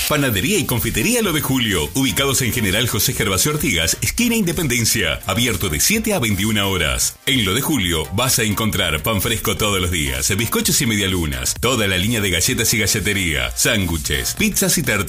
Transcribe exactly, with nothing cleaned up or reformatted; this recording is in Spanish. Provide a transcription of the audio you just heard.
Panadería y confitería Lo de Julio, ubicados en General José Gervasio Ortigas, esquina Independencia, abierto de siete a veintiuna horas. En Lo de Julio vas a encontrar pan fresco todos los días, bizcochos y medialunas, toda la línea de galletas y galletería, sándwiches, pizzas y tartas.